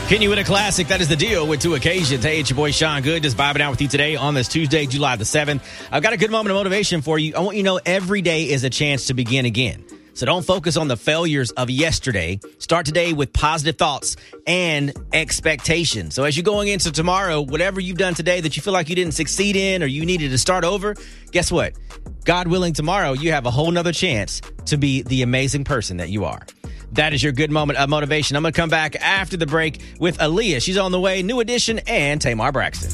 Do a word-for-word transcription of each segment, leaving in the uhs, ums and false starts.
Hitting you with a classic. That is the deal with two occasions. Hey, it's your boy Sean Good, just vibing out with you today on this Tuesday, July the seventh. I've got a good moment of motivation for you. I want you to know every day is a chance to begin again. So don't focus on the failures of yesterday. Start today with positive thoughts and expectations. So as you're going into tomorrow, whatever you've done today that you feel like you didn't succeed in or you needed to start over, guess what? God willing, tomorrow you have a whole nother chance to be the amazing person that you are. That is your good moment of motivation. I'm going to come back after the break with Aaliyah. She's on the way. New Edition and Tamar Braxton.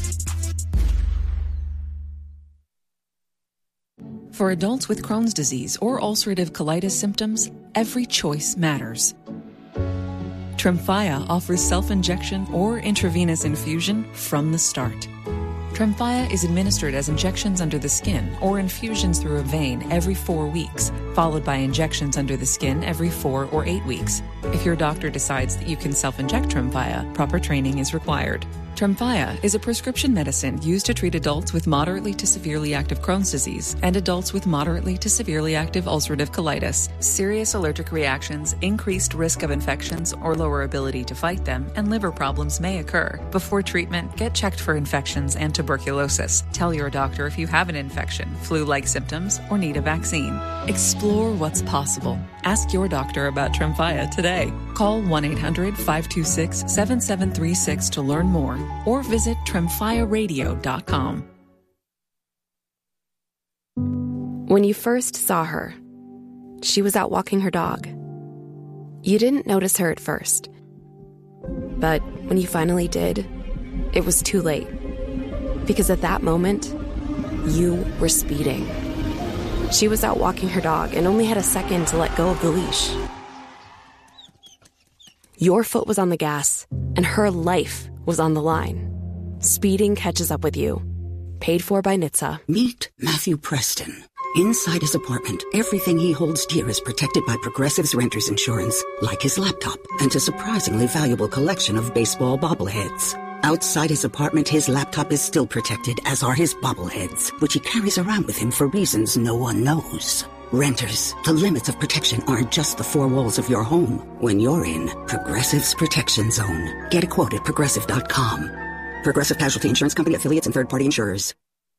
For adults with Crohn's disease or ulcerative colitis symptoms, every choice matters. Tremfya offers self-injection or intravenous infusion from the start. Tremfya is administered as injections under the skin or infusions through a vein every four weeks, followed by injections under the skin every four or eight weeks. If your doctor decides that you can self-inject Tremfya, proper training is required. Tremfya is a prescription medicine used to treat adults with moderately to severely active Crohn's disease and adults with moderately to severely active ulcerative colitis. Serious allergic reactions, increased risk of infections or lower ability to fight them, and liver problems may occur. Before treatment, get checked for infections and tuberculosis. Tell your doctor if you have an infection, flu-like symptoms, or need a vaccine. Explore what's possible. Ask your doctor about Tremfya today. Call one eight hundred five two six seven seven three six to learn more or visit tremfya radio dot com. When you first saw her, she was out walking her dog. You didn't notice her at first. But when you finally did, it was too late. Because at that moment, you were speeding. She was out walking her dog and only had a second to let go of the leash. Your foot was on the gas, and her life was on the line. Speeding catches up with you. Paid for by N H T S A. Meet Matthew Preston. Inside his apartment, everything he holds dear is protected by Progressive's Renter's Insurance, like his laptop and a surprisingly valuable collection of baseball bobbleheads. Outside his apartment, his laptop is still protected, as are his bobbleheads, which he carries around with him for reasons no one knows. Renters, the limits of protection aren't just the four walls of your home. When you're in Progressive's Protection Zone. Get a quote at progressive dot com. Progressive Casualty Insurance Company, affiliates, and third-party insurers.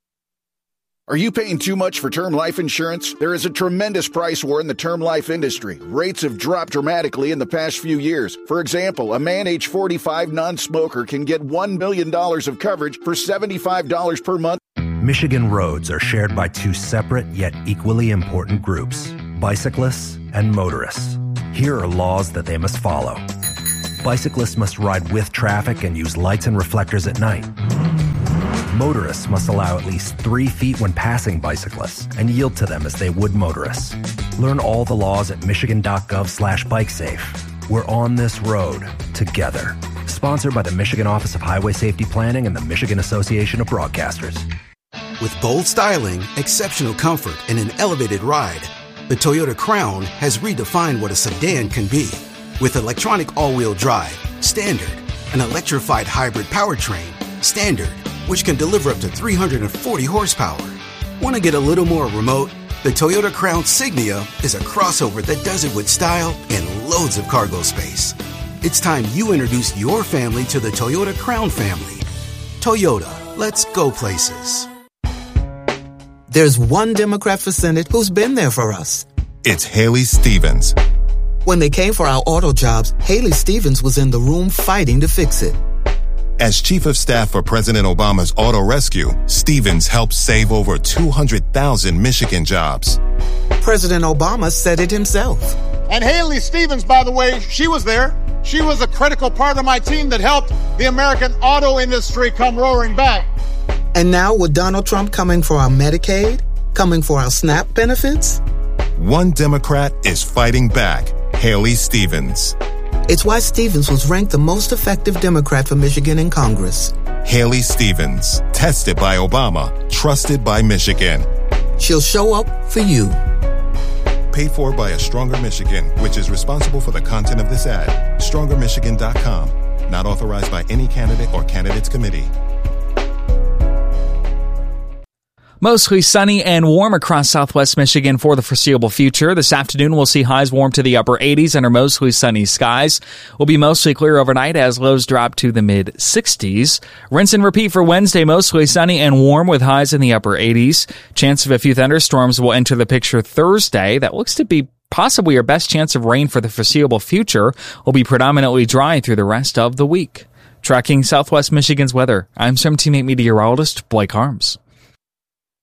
Are you paying too much for term life insurance? There is a tremendous price war in the term life industry. Rates have dropped dramatically in the past few years. For example, a man age forty-five non-smoker can get one million dollars of coverage for seventy-five dollars per month. Michigan roads are shared by two separate yet equally important groups, bicyclists and motorists. Here are laws that they must follow. Bicyclists must ride with traffic and use lights and reflectors at night. Motorists must allow at least three feet when passing bicyclists and yield to them as they would motorists. Learn all the laws at michigan.gov slash bikesafe. We're on this road together. Sponsored by the Michigan Office of Highway Safety Planning and the Michigan Association of Broadcasters. With bold styling, exceptional comfort, and an elevated ride, the Toyota Crown has redefined what a sedan can be. With electronic all-wheel drive, standard, an electrified hybrid powertrain, standard, which can deliver up to three hundred forty horsepower. Want to get a little more remote? The Toyota Crown Signia is a crossover that does it with style and loads of cargo space. It's time you introduce your family to the Toyota Crown family. Toyota, let's go places. There's one Democrat for Senate who's been there for us. It's Haley Stevens. When they came for our auto jobs, Haley Stevens was in the room fighting to fix it. As Chief of Staff for President Obama's Auto Rescue, Stevens helped save over two hundred thousand Michigan jobs. President Obama said it himself. And Haley Stevens, by the way, she was there. She was a critical part of my team that helped the American auto industry come roaring back. And now with Donald Trump coming for our Medicaid, coming for our SNAP benefits? One Democrat is fighting back. Haley Stevens. It's why Stevens was ranked the most effective Democrat for Michigan in Congress. Haley Stevens. Tested by Obama. Trusted by Michigan. She'll show up for you. Paid for by A Stronger Michigan, which is responsible for the content of this ad. stronger michigan dot com. Not authorized by any candidate or candidates committee. Mostly sunny and warm across southwest Michigan for the foreseeable future. This afternoon, we'll see highs warm to the upper eighties under mostly sunny skies. Will be mostly clear overnight as lows drop to the mid sixties. Rinse and repeat for Wednesday, mostly sunny and warm with highs in the upper eighties. Chance of a few thunderstorms will enter the picture Thursday. That looks to be possibly our best chance of rain for the foreseeable future. Will be predominantly dry through the rest of the week. Tracking southwest Michigan's weather, I'm seventeen eight meteorologist Blake Harms.